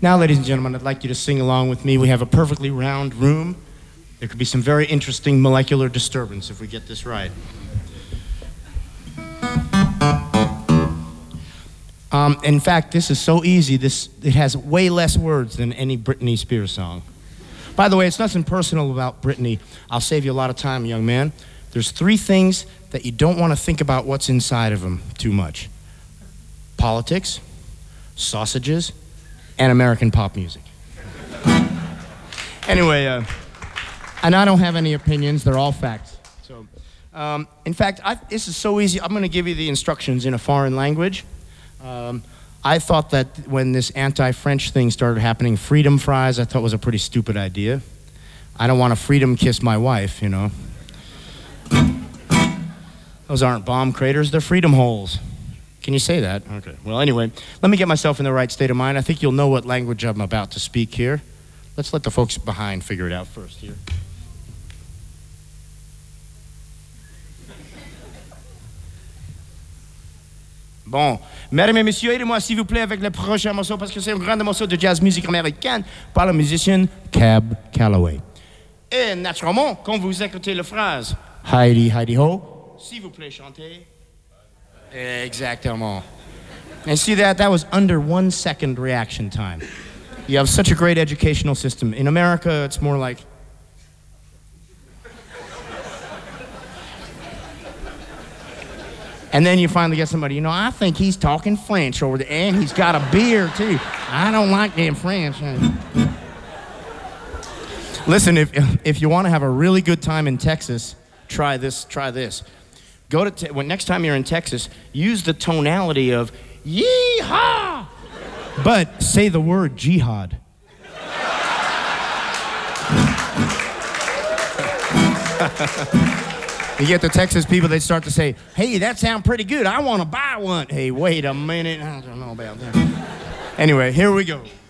Now, ladies and gentlemen, I'd like you to sing along with me. We have a perfectly round room. There could be some very interesting molecular disturbance if we get this right. In fact, this is so easy. It has way less words than any Britney Spears song. By the way, it's nothing personal about Britney. I'll save you a lot of time, young man. There's 3 things that you don't want to think about what's inside of them too much. Politics, sausages, and American pop music. Anyway, and I don't have any opinions. They're all facts. So, in fact, this is so easy. I'm going to give you the instructions in a foreign language. I thought that when this anti-French thing started happening, freedom fries, I thought was a pretty stupid idea. I don't want to freedom kiss my wife, you know. Those aren't bomb craters, they're freedom holes. Can you say that? Okay. Well, anyway, let me get myself in the right state of mind. I think you'll know what language I'm about to speak here. Let's let the folks behind figure it out first here. Bon, mesdames et messieurs, aidez-moi s'il vous plaît avec le prochain morceau parce que c'est un grand morceau de jazz musique américaine par le musicien Cab Calloway. Et naturellement, quand vous écoutez la phrase Heidi, Heidi Ho, s'il vous plaît, chantez. Exactement. And see that was under 1 second reaction time. You have such a great educational system. In America, it's more like. And then you finally get somebody, you know, I think he's talking French over there, and he's got a beard too. I don't like them French. Listen, if you want to have a really good time in Texas, try this. Go to next time you're in Texas, use the tonality of yee-haw, but say the word jihad. You get the Texas people, they start to say, hey, that sounds pretty good. I want to buy one. Hey, wait a minute. I don't know about that. Anyway, here we go.